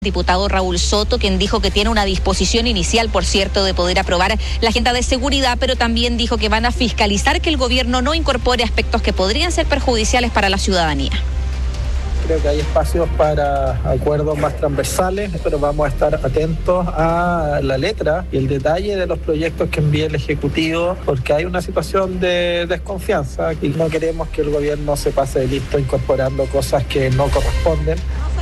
Diputado Raúl Soto, quien dijo que tiene una disposición inicial, por cierto, de poder aprobar la agenda de seguridad, pero también dijo que van a fiscalizar que el gobierno no incorpore aspectos que podrían ser perjudiciales para la ciudadanía. Creo que hay espacios para acuerdos más transversales, pero vamos a estar atentos a la letra y el detalle de los proyectos que envíe el Ejecutivo, porque hay una situación de desconfianza y no queremos que el gobierno se pase de listo incorporando cosas que no corresponden.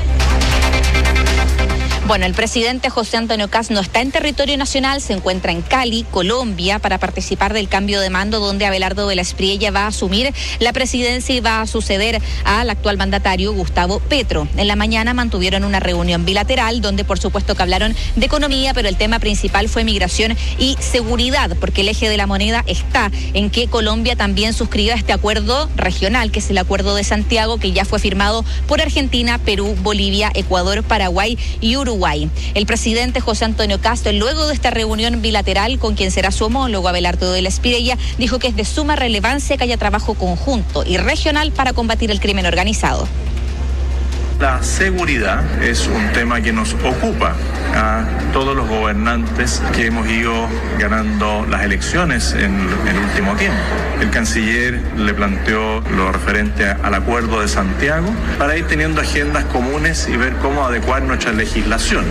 Bueno, el presidente José Antonio Kast no está en territorio nacional, se encuentra en Cali, Colombia, para participar del cambio de mando donde Abelardo de la Espriella va a asumir la presidencia y va a suceder al actual mandatario Gustavo Petro. En la mañana mantuvieron una reunión bilateral donde por supuesto que hablaron de economía, pero el tema principal fue migración y seguridad, porque el eje de la moneda está en que Colombia también suscriba este acuerdo regional, que es el Acuerdo de Santiago, que ya fue firmado por Argentina, Perú, Bolivia, Ecuador, Paraguay y Uruguay. El presidente José Antonio Kast, luego de esta reunión bilateral con quien será su homólogo Abelardo de la Espriella, dijo que es de suma relevancia que haya trabajo conjunto y regional para combatir el crimen organizado. La seguridad es un tema que nos ocupa a todos los gobernantes que hemos ido ganando las elecciones en el último tiempo. El canciller le planteó lo referente al Acuerdo de Santiago para ir teniendo agendas comunes y ver cómo adecuar nuestra legislación.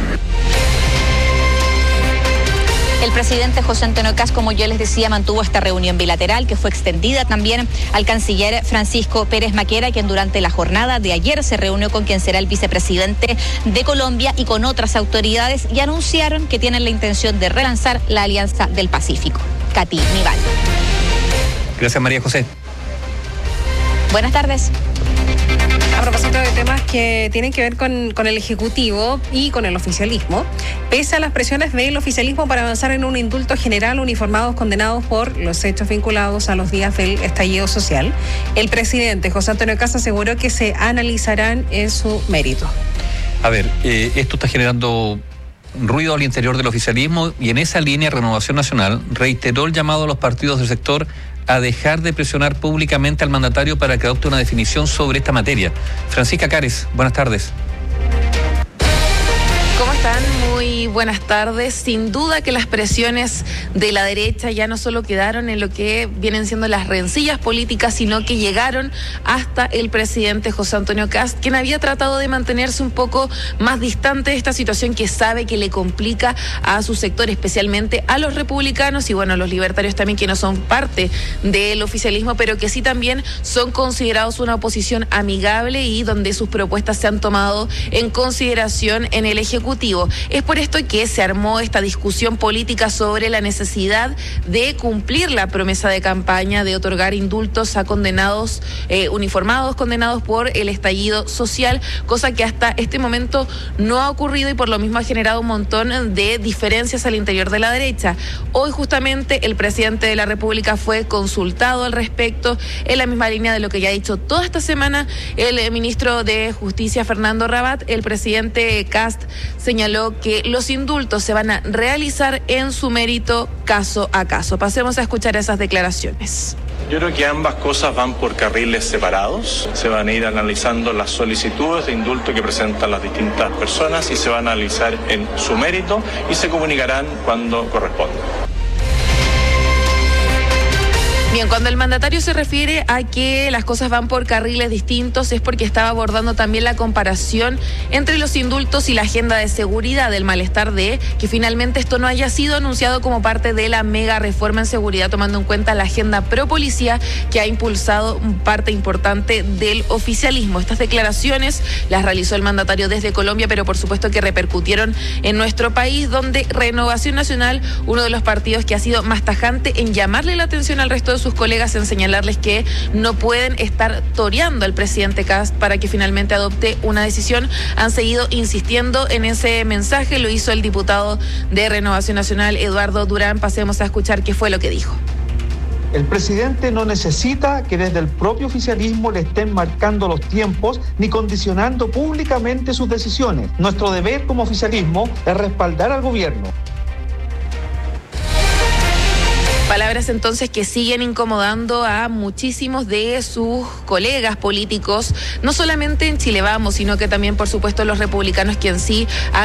El presidente José Antonio Kast, como yo les decía, mantuvo esta reunión bilateral que fue extendida también al canciller Francisco Pérez Maquera, quien durante la jornada de ayer se reunió con quien será el vicepresidente de Colombia y con otras autoridades y anunciaron que tienen la intención de relanzar la Alianza del Pacífico. Katy Nival. Gracias, María José. Buenas tardes. A propósito de temas que tienen que ver con el Ejecutivo y con el oficialismo, pese a las presiones del oficialismo para avanzar en un indulto general uniformados condenados por los hechos vinculados a los días del estallido social, el presidente José Antonio Kast aseguró que se analizarán en su mérito. A ver, esto está generando ruido al interior del oficialismo y en esa línea Renovación Nacional reiteró el llamado a los partidos del sector a dejar de presionar públicamente al mandatario para que adopte una definición sobre esta materia. Francisca Cares, buenas tardes. ¿Cómo están? Muy buenas tardes. Sin duda que las presiones de la derecha ya no solo quedaron en lo que vienen siendo las rencillas políticas, sino que llegaron hasta el presidente José Antonio Kast, quien había tratado de mantenerse un poco más distante de esta situación que sabe que le complica a su sector, especialmente a los republicanos y bueno, a los libertarios también, que no son parte del oficialismo, pero que sí también son considerados una oposición amigable y donde sus propuestas se han tomado en consideración en el Ejecutivo. Es por esto que se armó esta discusión política sobre la necesidad de cumplir la promesa de campaña de otorgar indultos a condenados, uniformados condenados por el estallido social, cosa que hasta este momento no ha ocurrido y por lo mismo ha generado un montón de diferencias al interior de la derecha. Hoy justamente el presidente de la República fue consultado al respecto, en la misma línea de lo que ya ha dicho toda esta semana el ministro de Justicia Fernando Rabat. El presidente Kast señaló que los indultos se van a realizar en su mérito caso a caso. Pasemos a escuchar esas declaraciones. Yo creo que ambas cosas van por carriles separados. Se van a ir analizando las solicitudes de indulto que presentan las distintas personas y se van a analizar en su mérito y se comunicarán cuando corresponda. Bien, cuando el mandatario se refiere a que las cosas van por carriles distintos es porque estaba abordando también la comparación entre los indultos y la agenda de seguridad, del malestar de que finalmente esto no haya sido anunciado como parte de la mega reforma en seguridad, tomando en cuenta la agenda pro policía que ha impulsado parte importante del oficialismo. Estas declaraciones las realizó el mandatario desde Colombia, pero por supuesto que repercutieron en nuestro país, donde Renovación Nacional, uno de los partidos que ha sido más tajante en llamarle la atención al resto de sus colegas, en señalarles que no pueden estar toreando al presidente Kast para que finalmente adopte una decisión. Han seguido insistiendo en ese mensaje, lo hizo el diputado de Renovación Nacional, Eduardo Durán. Pasemos a escuchar qué fue lo que dijo. El presidente no necesita que desde el propio oficialismo le estén marcando los tiempos ni condicionando públicamente sus decisiones. Nuestro deber como oficialismo es respaldar al gobierno. Palabras entonces que siguen incomodando a muchísimos de sus colegas políticos, no solamente en Chile Vamos, sino que también, por supuesto, los republicanos, que en sí han